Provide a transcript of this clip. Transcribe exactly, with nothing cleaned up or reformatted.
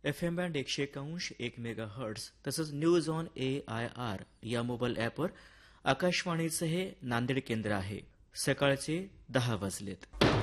F M band एकशे एकांश एक mega hertz तसंच news on A I R या मोबाईल ॲपवर आकाशवाणीचं हे नांदेड केंद्र आहे. सकाळचे दहा वाजलेत.